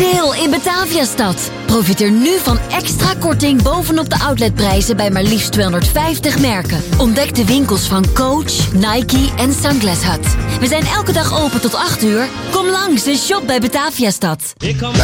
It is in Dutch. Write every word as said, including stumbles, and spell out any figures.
Sale in Bataviastad. Profiteer nu van extra korting bovenop de outletprijzen bij maar liefst tweehonderdvijftig merken. Ontdek de winkels van Coach, Nike en Sunglass Hut. We zijn elke dag open tot acht uur. Kom langs en shop bij Bataviastad.